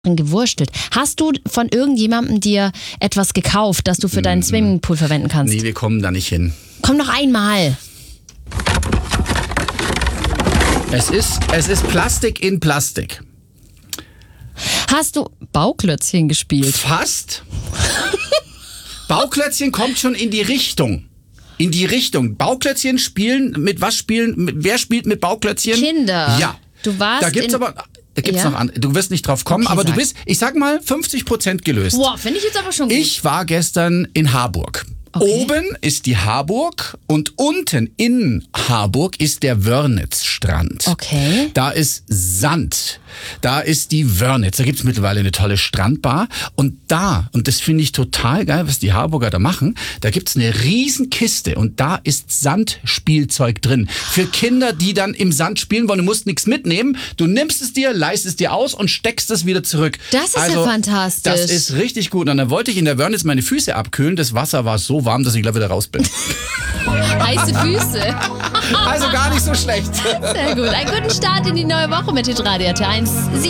gewurstelt. Hast du von irgendjemandem dir etwas gekauft, das du für deinen Swimmingpool verwenden kannst? Nee, wir kommen da nicht hin. Komm noch einmal. Es ist Plastik in Plastik. Hast du Bauklötzchen gespielt? Fast. Bauklötzchen kommt schon in die Richtung. Bauklötzchen spielen, wer spielt mit Bauklötzchen? Kinder. Ja. Du warst Da gibt's noch andere. Du wirst nicht drauf kommen, Okay, aber du sag. bist, ich sag mal, 50% gelöst. Boah, finde ich jetzt aber schon gut. Ich war gestern in Harburg. Okay. Oben ist die Harburg und unten in Harburg ist der Wörnitzstrand. Okay. Da ist Sand. Da ist die Wörnitz. Da gibt's mittlerweile eine tolle Strandbar. Und das finde ich total geil, was die Harburger da machen, da gibt's eine riesen Kiste und da ist Sandspielzeug drin. Für Kinder, die dann im Sand spielen wollen. Du musst nichts mitnehmen. Du nimmst es dir, leihst es dir aus und steckst es wieder zurück. Das ist ja fantastisch. Das ist richtig gut. Und dann wollte ich in der Wörnitz meine Füße abkühlen. Das Wasser war so warm, dass ich gleich wieder raus bin. Heiße Füße. Also gar nicht so schlecht. Sehr gut. Einen guten Start in die neue Woche mit Hitradio T1.